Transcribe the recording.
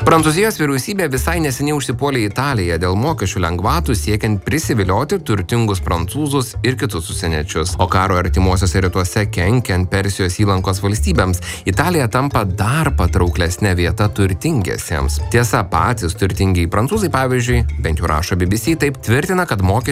Prancūzijos vyriausybė visai neseniai užsipuolė Italiją dėl mokesčių lengvatų siekiant prisivilioti turtingus prancūzus ir kitus užsieniečius. O karo artimuosiuose rytuose kenkiant Persijos įlankos valstybėms, Italija tampa dar patrauklesnė vieta turtingiesiems. Tiesa, patys turtingiai prancūzai, pavyzdžiui, bent jau rašo BBC, taip tvirtina, kad mokesčių